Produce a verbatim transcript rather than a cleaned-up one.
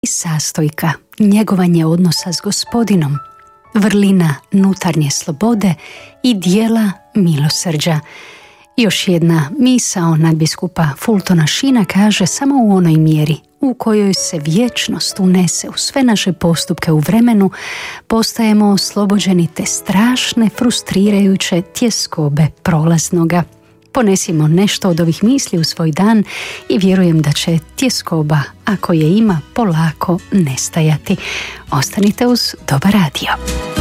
Sastojka, njegovanje odnosa s Gospodinom, vrlina nutarnje slobode i dijela milosrđa. Još jedna misao nadbiskupa Fultona Sheena kaže: samo u onoj mjeri u kojoj se vječnost unese u sve naše postupke u vremenu, postajemo oslobođeni te strašne, frustrirajuće tjeskobe prolaznoga. Ponesimo nešto od ovih misli u svoj dan i vjerujem da će tjeskoba, ako je ima, polako nestajati. Ostanite uz Dobar radio.